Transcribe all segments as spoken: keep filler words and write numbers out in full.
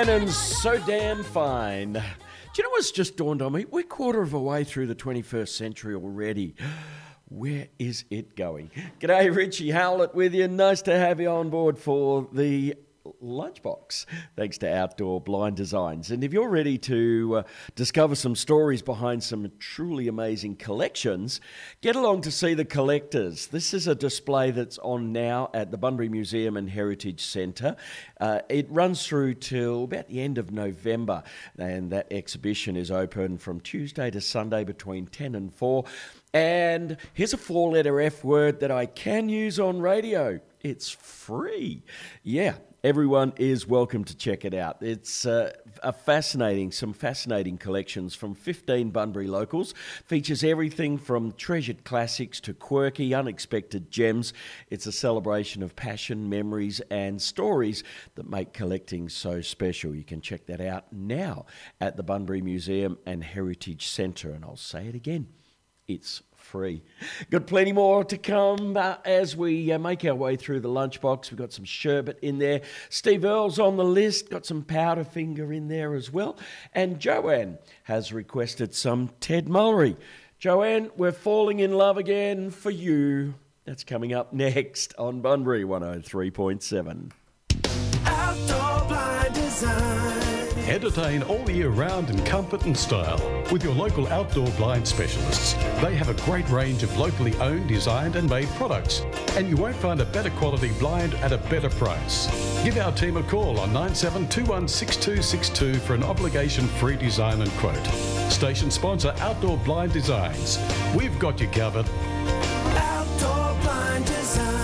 Joanne and So Damn Fine. Do you know what's just dawned on me? We're quarter of a way through the twenty-first century already. Where is it going? G'day, Richie Howlett with you. Nice to have you on board for the Lunchbox, thanks to Outdoor Blind Designs. And if you're ready to uh, discover some stories behind some truly amazing collections, get along to see The Collectors. This is a display that's on now at the Bunbury Museum and Heritage Centre. Uh, it runs through till about the end of November, and that exhibition is open from Tuesday to Sunday between ten and four. And here's a four-letter F word that I can use on radio. It's free. Yeah. Everyone is welcome to check it out. It's uh, a fascinating, some fascinating collections from fifteen Bunbury locals. Features everything from treasured classics to quirky, unexpected gems. It's a celebration of passion, memories and stories that make collecting so special. You can check that out now at the Bunbury Museum and Heritage Centre. And I'll say it again, it's free. Got plenty more to come uh, as we uh, make our way through the lunchbox. We've got some sherbet in there. Steve Earle's on the list. Got some Powderfinger in there as well. And Joanne has requested some Ted Mullery. Joanne, we're falling in love again for you. That's coming up next on Bunbury one oh three point seven. Outdoor Blind Design. Entertain all year round in comfort and style with your local outdoor blind specialists. They have a great range of locally owned, designed and made products, and you won't find a better quality blind at a better price. Give our team a call on nine seven two one six two six two for an obligation-free design and quote. Station sponsor Outdoor Blind Designs. We've got you covered. Outdoor Blind Designs.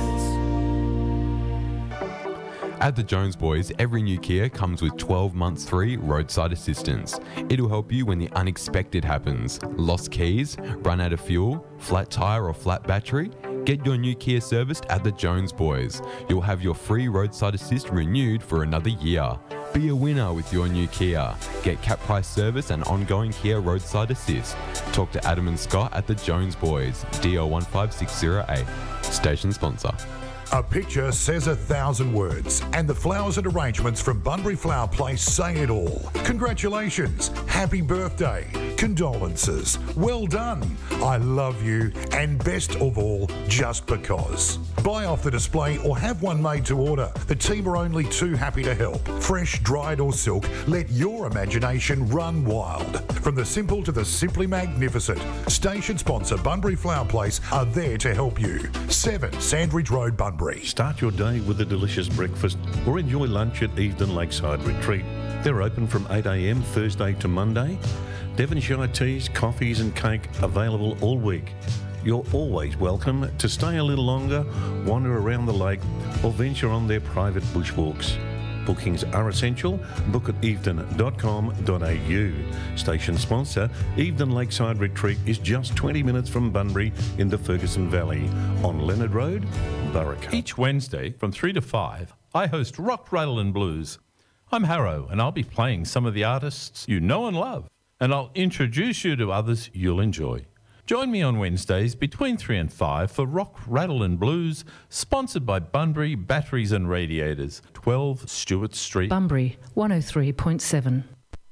At the Jones Boys, every new Kia comes with twelve months free roadside assistance. It'll help you when the unexpected happens. Lost keys, run out of fuel, flat tyre or flat battery? Get your new Kia serviced at the Jones Boys. You'll have your free roadside assist renewed for another year. Be a winner with your new Kia. Get cap price service and ongoing Kia roadside assist. Talk to Adam and Scott at the Jones Boys, D L one five six zero eight. Station sponsor. A picture says a thousand words, and the flowers and arrangements from Bunbury Flower Place say it all. Congratulations, happy birthday, condolences, well done, I love you, and best of all, just because. Buy off the display or have one made to order. The team are only too happy to help. Fresh, dried or silk, let your imagination run wild. From the simple to the simply magnificent, station sponsor Bunbury Flower Place are there to help you. seven Sandridge Road, Bunbury. Start your day with a delicious breakfast or enjoy lunch at Evedon Lakeside Retreat. They're open from eight a m Thursday to Monday. Devonshire teas, coffees and cake available all week. You're always welcome to stay a little longer, wander around the lake or venture on their private bushwalks. Bookings are essential. Book at evedon dot com dot a u. Station sponsor, Evedon Lakeside Retreat is just twenty minutes from Bunbury in the Ferguson Valley on Leonard Road, Burraca. Each Wednesday from three to five, I host Rock, Rattle and Blues. I'm Harrow and I'll be playing some of the artists you know and love, and I'll introduce you to others you'll enjoy. Join me on Wednesdays between three and five for Rock, Rattle and Blues, sponsored by Bunbury Batteries and Radiators, twelve Stewart Street. Bunbury one oh three point seven.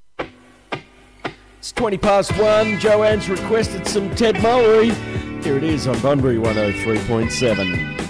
It's twenty past one. Joanne's requested some Ted Mullery. Here it is on Bunbury one oh three point seven.